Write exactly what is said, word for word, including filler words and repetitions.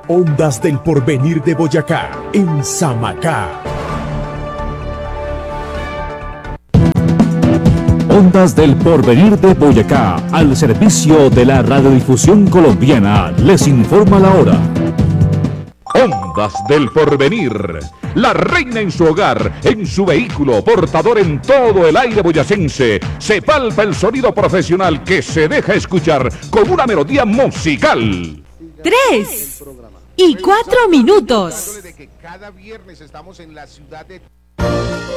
Ondas del Porvenir de Boyacá, en Samacá. Ondas del Porvenir de Boyacá, al servicio de la radiodifusión colombiana, les informa la hora. Ondas del Porvenir, la reina en su hogar, en su vehículo, portador en todo el aire boyacense. Se palpa el sonido profesional que se deja escuchar con una melodía musical. Tres y cuatro minutos. De que cada viernes estamos en la ciudad de